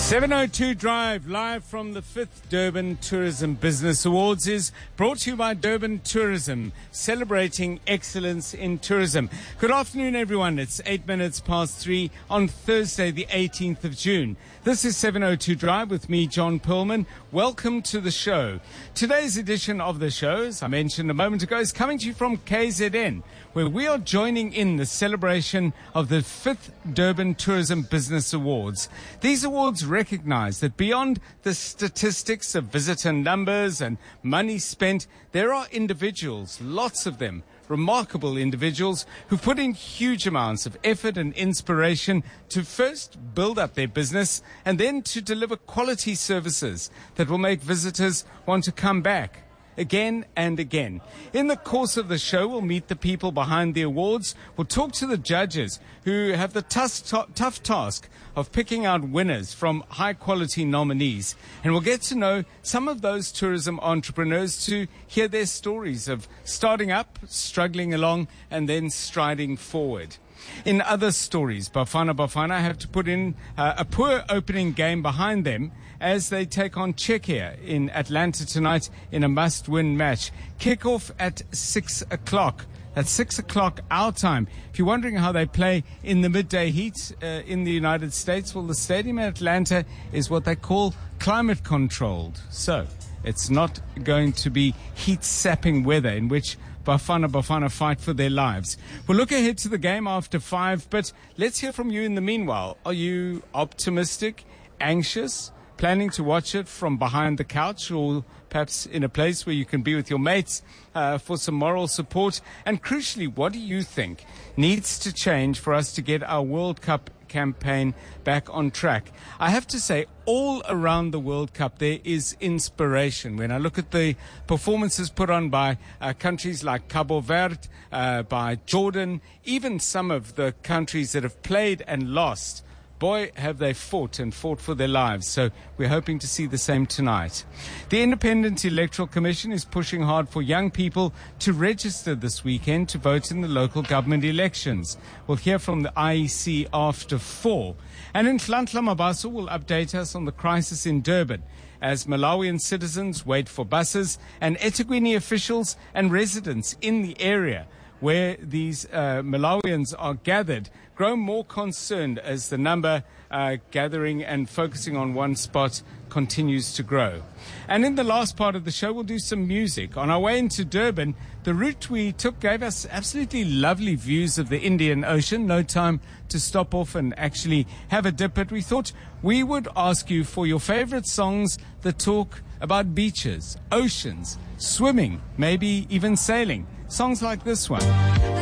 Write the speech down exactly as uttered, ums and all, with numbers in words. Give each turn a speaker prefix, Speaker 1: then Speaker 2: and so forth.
Speaker 1: seven oh two Drive, live from the fifth Durban Tourism Business Awards, is brought to you by Durban Tourism, celebrating excellence in tourism. Good afternoon, everyone. It's eight minutes past three on Thursday, the eighteenth of June. This is seven oh two Drive with me, John Perlman. Welcome to the show. Today's edition of the show, as I mentioned a moment ago, is coming to you from K Z N, where we are joining in the celebration of the fifth Durban Tourism Business Awards. These awards recognize that beyond the statistics of visitor numbers and money spent, there are individuals, lots of them, remarkable individuals who put in huge amounts of effort and inspiration to first build up their business and then to deliver quality services that will make visitors want to come back again and again. In the course of the show, we'll meet the people behind the awards. We'll talk to the judges who have the tough, tough task of picking out winners from high-quality nominees. And we'll get to know some of those tourism entrepreneurs to hear their stories of starting up, struggling along, and then striding forward. In other stories, Bafana Bafana have to put in uh, a poor opening game behind them as they take on Czechia in Atlanta tonight in a must-win match. Kick-off at six o'clock. That's six o'clock our time. If you're wondering how they play in the midday heat uh, in the United States, well, the stadium in Atlanta is what they call climate-controlled. So it's not going to be heat-sapping weather in which Bafana Bafana fight for their lives. We'll look ahead to the game after five, but let's hear from you in the meanwhile. Are you optimistic, anxious, planning to watch it from behind the couch, or perhaps in a place where you can be with your mates uh, for some moral support? And crucially, what do you think needs to change for us to get our World Cup campaign back on track? I have to say, all around the World Cup there is inspiration. When I look at the performances put on by uh, countries like Cabo Verde, uh, by Jordan, even some of the countries that have played and lost, boy, have they fought and fought for their lives. So we're hoping to see the same tonight. The Independent Electoral Commission is pushing hard for young people to register this weekend to vote in the local government elections. We'll hear from the I E C after four. And in Nhlanhla Mabaso will update us on the crisis in Durban as Malawian citizens wait for buses, and eThekwini officials and residents in the area where these uh, Malawians are gathered grow more concerned as the number uh, gathering and focusing on one spot continues to grow. And in the last part of the show, we'll do some music. On our way into Durban, the route we took gave us absolutely lovely views of the Indian Ocean. No time to stop off and actually have a dip, but we thought we would ask you for your favorite songs that talk about beaches, oceans, swimming, maybe even sailing. Songs like this one.